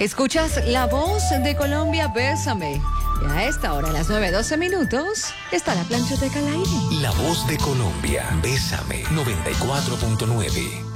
Escuchas La Voz de Colombia, Bésame. Y a esta hora, a las 9:12 minutos, está la planchoteca al aire. La Voz de Colombia, Bésame, 94.9.